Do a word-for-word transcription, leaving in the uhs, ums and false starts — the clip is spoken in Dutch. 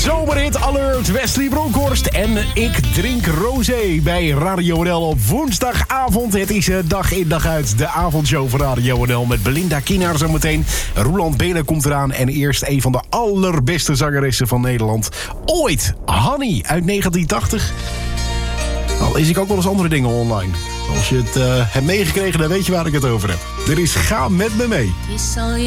Zomerhit Alert, Wesley Bronkhorst en Ik Drink Rosé bij Radio N L op woensdagavond. Het is dag in dag uit de avondshow van Radio N L met Belinda Kienaar zometeen. Roland Belen komt eraan en eerst een van de allerbeste zangeressen van Nederland ooit. Hanny uit negentien tachtig. Al lees ik ook wel eens andere dingen online. Als je het uh, hebt meegekregen, dan weet je waar ik het over heb. Er is Ga Met Me Mee.